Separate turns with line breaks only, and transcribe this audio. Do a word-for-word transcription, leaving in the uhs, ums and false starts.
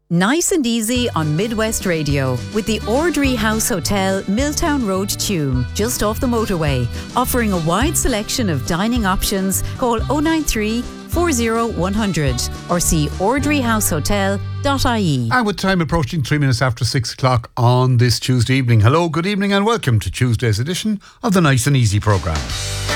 Nice and easy on Midwest Radio with the Ordry House Hotel, Milltown Road, Tuam, just off the motorway, offering a wide selection of dining options. Call oh nine three, four oh one hundred or see ordry house hotel dot I E.
And with time approaching three minutes after six o'clock on this Tuesday evening. Hello, good evening and welcome to Tuesday's edition of the Nice and Easy programme.